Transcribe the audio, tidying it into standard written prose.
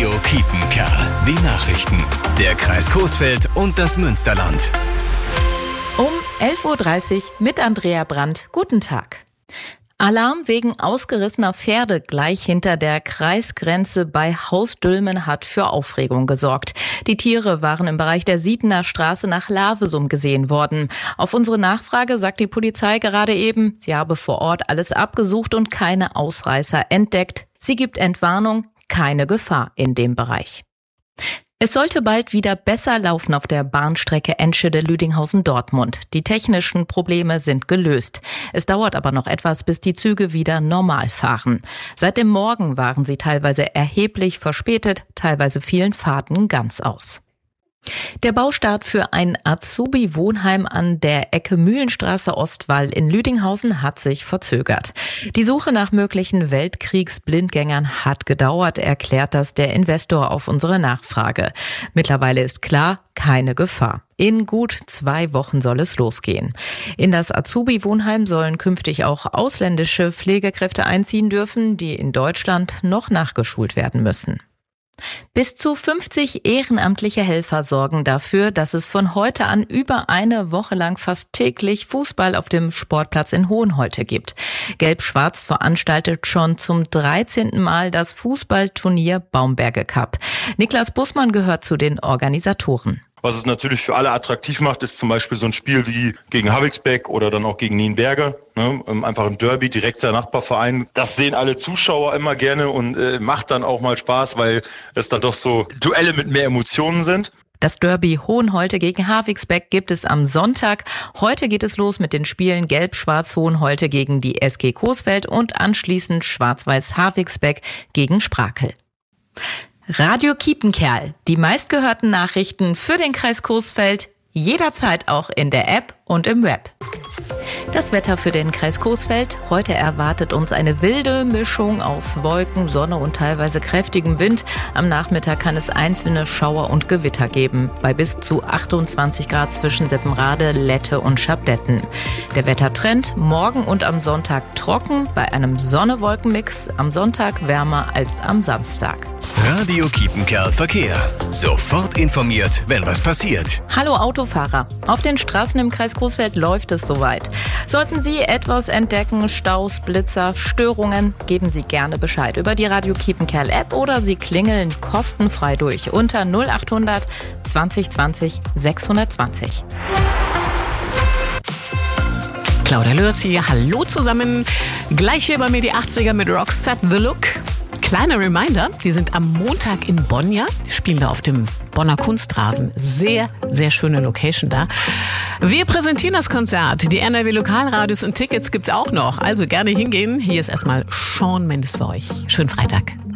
Radio Kiepenkerl. Die Nachrichten. Der Kreis Coesfeld und das Münsterland. Um 11.30 Uhr mit Andrea Brandt. Guten Tag. Alarm wegen ausgerissener Pferde gleich hinter der Kreisgrenze bei Hausdülmen hat für Aufregung gesorgt. Die Tiere waren im Bereich der Siedener Straße nach Lavesum gesehen worden. Auf unsere Nachfrage sagt die Polizei gerade eben, sie habe vor Ort alles abgesucht und keine Ausreißer entdeckt. Sie gibt Entwarnung, keine Gefahr in dem Bereich. Es sollte bald wieder besser laufen auf der Bahnstrecke Enschede-Lüdinghausen-Dortmund. Die technischen Probleme sind gelöst. Es dauert aber noch etwas, bis die Züge wieder normal fahren. Seit dem Morgen waren sie teilweise erheblich verspätet, teilweise fielen Fahrten ganz aus. Der Baustart für ein Azubi-Wohnheim an der Ecke Mühlenstraße-Ostwall in Lüdinghausen hat sich verzögert. Die Suche nach möglichen Weltkriegsblindgängern hat gedauert, erklärt das der Investor auf unsere Nachfrage. Mittlerweile ist klar, keine Gefahr. In gut 2 Wochen soll es losgehen. In das Azubi-Wohnheim sollen künftig auch ausländische Pflegekräfte einziehen dürfen, die in Deutschland noch nachgeschult werden müssen. Bis zu 50 ehrenamtliche Helfer sorgen dafür, dass es von heute an über eine Woche lang fast täglich Fußball auf dem Sportplatz in Hohenholte gibt. Gelb-Schwarz veranstaltet schon zum 13. Mal das Fußballturnier Baumberge Cup. Niklas Bussmann gehört zu den Organisatoren. Was es natürlich für alle attraktiv macht, ist zum Beispiel so ein Spiel wie gegen Havixbeck oder dann auch gegen Nienberge. Einfach ein Derby, direkter Nachbarverein. Das sehen alle Zuschauer immer gerne und macht dann auch mal Spaß, weil es dann doch so Duelle mit mehr Emotionen sind. Das Derby Hohenholte gegen Havixbeck gibt es am Sonntag. Heute geht es los mit den Spielen Gelb-Schwarz Hohenholte gegen die SG Coesfeld und anschließend Schwarz-Weiß Havixbeck gegen Sprakel. Radio Kiepenkerl, die meistgehörten Nachrichten für den Kreis Coesfeld, jederzeit auch in der App und im Web. Das Wetter für den Kreis Coesfeld. Heute erwartet uns eine wilde Mischung aus Wolken, Sonne und teilweise kräftigem Wind. Am Nachmittag kann es einzelne Schauer und Gewitter geben, bei bis zu 28 Grad zwischen Seppenrade, Lette und Schabdetten. Der Wettertrend morgen und am Sonntag trocken, bei einem Sonne-Wolken-Mix, am Sonntag wärmer als am Samstag. Radio Kiepenkerl Verkehr. Sofort informiert, wenn was passiert. Hallo Autofahrer. Auf den Straßen im Kreis Coesfeld läuft es soweit. Sollten Sie etwas entdecken, Staus, Blitzer, Störungen, geben Sie gerne Bescheid über die Radio Kiepenkerl App oder Sie klingeln kostenfrei durch unter 0800 20 20 620. Claudia Lörs hier, hallo zusammen. Gleich hier bei mir die 80er mit Rockset The Look. Kleiner Reminder, wir sind am Montag in Bonn, ja? Die spielen da auf dem Bonner Kunstrasen. Sehr, sehr schöne Location da. Wir präsentieren das Konzert. Die NRW Lokalradios und Tickets gibt's auch noch. Also gerne hingehen. Hier ist erstmal Shawn Mendes für euch. Schönen Freitag.